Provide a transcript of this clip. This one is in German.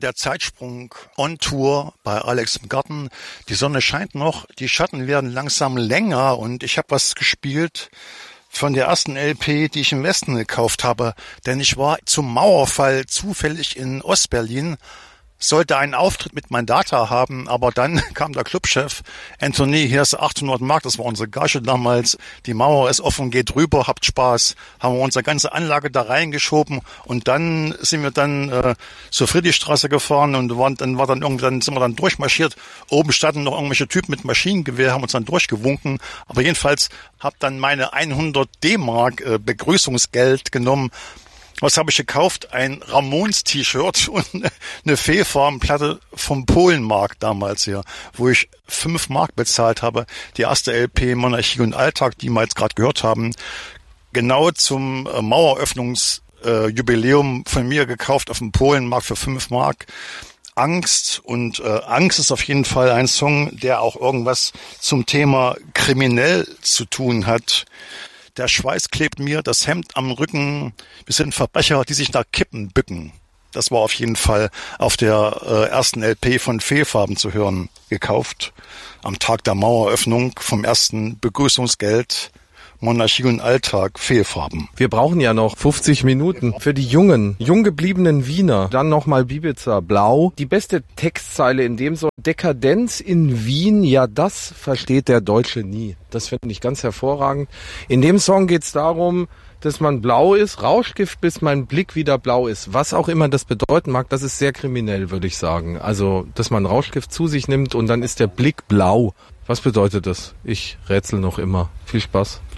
der Zeitsprung on Tour bei Alex im Garten. Die Sonne scheint noch, die Schatten werden langsam länger und ich habe was gespielt von der ersten LP, die ich im Westen gekauft habe. Denn ich war zum Mauerfall zufällig in Ostberlin, sollte einen Auftritt mit Mandata haben, aber dann kam der Clubchef, Anthony, hier ist 800 Mark, das war unsere Gage damals, die Mauer ist offen, geht rüber, habt Spaß, haben wir unsere ganze Anlage da reingeschoben und dann sind wir zur Friedrichstraße gefahren und sind wir dann durchmarschiert, oben standen noch irgendwelche Typen mit Maschinengewehr, haben uns dann durchgewunken, aber jedenfalls hab dann meine 100 D-Mark Begrüßungsgeld genommen. Was habe ich gekauft? Ein Ramones-T-Shirt und eine Fehlfarbenplatte vom Polenmarkt damals hier, wo ich 5 Mark bezahlt habe. Die erste LP Monarchie und Alltag, die wir jetzt gerade gehört haben, genau zum Maueröffnungsjubiläum von mir gekauft auf dem Polenmarkt für 5 Mark. Angst ist auf jeden Fall ein Song, der auch irgendwas zum Thema kriminell zu tun hat. Der Schweiß klebt mir, das Hemd am Rücken. Wir sind Verbrecher, die sich nach Kippen bücken. Das war auf jeden Fall auf der ersten LP von Fehlfarben zu hören, gekauft. Am Tag der Maueröffnung vom ersten Begrüßungsgeld. Monarchie und Alltag, Fehlfarben. Wir brauchen ja noch 50 Minuten für die jung gebliebenen Wiener. Dann nochmal Bibiza, Blau. Die beste Textzeile in dem Song: Dekadenz in Wien, ja das versteht der Deutsche nie. Das finde ich ganz hervorragend. In dem Song geht es darum, dass man blau ist, Rauschgift, bis mein Blick wieder blau ist. Was auch immer das bedeuten mag, das ist sehr kriminell, würde ich sagen. Also, dass man Rauschgift zu sich nimmt und dann ist der Blick blau. Was bedeutet das? Ich rätsel noch immer. Viel Spaß.